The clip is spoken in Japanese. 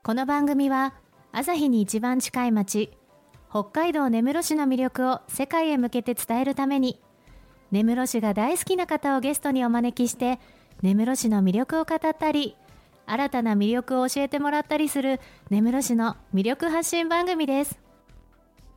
この番組は朝日に一番近い町、北海道根室市の魅力を世界へ向けて伝えるために、根室市が大好きな方をゲストにお招きして根室市の魅力を語ったり、新たな魅力を教えてもらったりする根室市の魅力発信番組です。